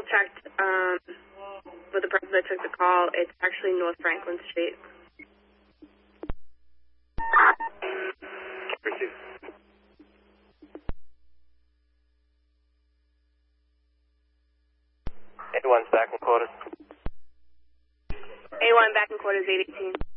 checked with the person that took the call. It's actually North Franklin Street. Receive. A1's back in quarters. A1 back in quarters 818.